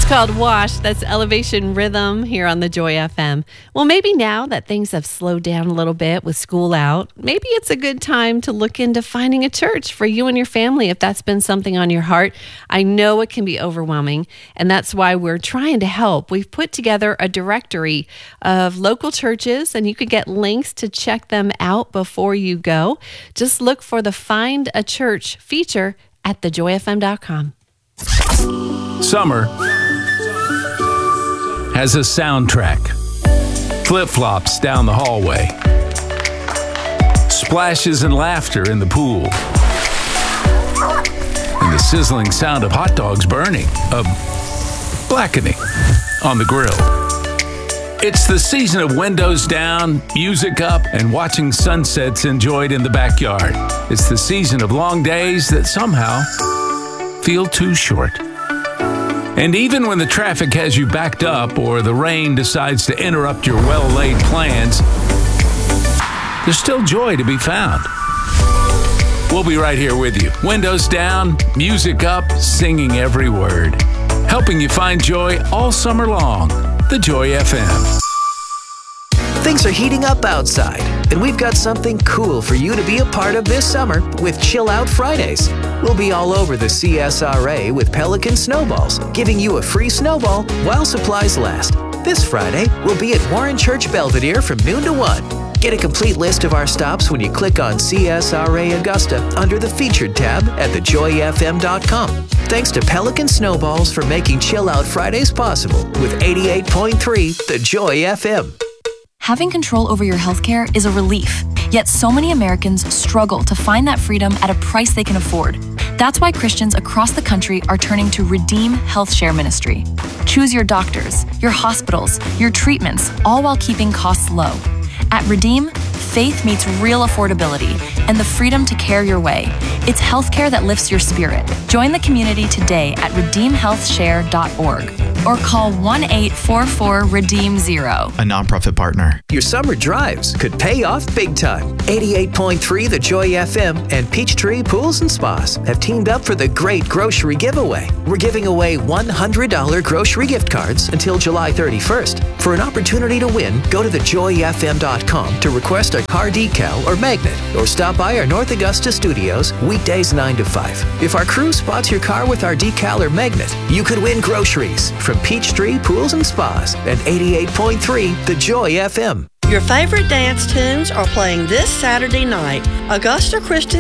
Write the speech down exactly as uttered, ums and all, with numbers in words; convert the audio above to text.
Called Wash. That's Elevation Rhythm here on the Joy F M. Well, maybe now that things have slowed down a little bit with school out, maybe it's a good time to look into finding a church for you and your family if that's been something on your heart. I know it can be overwhelming, and that's why we're trying to help. We've put together a directory of local churches, and you can get links to check them out before you go. Just look for the Find a Church feature at the joy f m dot com. Summer has a soundtrack. Flip-flops down the hallway. Splashes and laughter in the pool. And the sizzling sound of hot dogs burning, of blackening on the grill. It's the season of windows down, music up, and watching sunsets enjoyed in the backyard. It's the season of long days that somehow feel too short. And even when the traffic has you backed up or the rain decides to interrupt your well-laid plans, there's still joy to be found. We'll be right here with you. Windows down, music up, singing every word. Helping you find joy all summer long. The Joy F M. Things are heating up outside, and we've got something cool for you to be a part of this summer with Chill Out Fridays. We'll be all over the C S R A with Pelican Snowballs, giving you a free snowball while supplies last. This Friday, we'll be at Warren Church Belvedere from noon to one. Get a complete list of our stops when you click on C S R A Augusta under the Featured tab at the joy f m dot com. Thanks to Pelican Snowballs for making Chill Out Fridays possible with eighty-eight point three The Joy F M. Having control over your healthcare is a relief, yet so many Americans struggle to find that freedom at a price they can afford. That's why Christians across the country are turning to Redeem Health Share Ministry. Choose your doctors, your hospitals, your treatments, all while keeping costs low. At Redeem, faith meets real affordability and the freedom to care your way. It's healthcare that lifts your spirit. Join the community today at redeem health share dot org or call one eight four four redeem zero. A nonprofit partner. Your summer drives could pay off big time. eighty-eight point three The Joy F M and Peachtree Pools and Spas have teamed up for the great grocery giveaway. We're giving away one hundred dollars grocery gift cards until July thirty-first. For an opportunity to win, go to the joy f m dot com to request a car decal or magnet, or stop by our North Augusta studios weekdays nine to five. If our crew spots your car with our decal or magnet, you could win groceries from Peachtree Pools and Spas and eighty-eight point three The Joy F M. Your favorite dance tunes are playing this Saturday night. Augusta Christian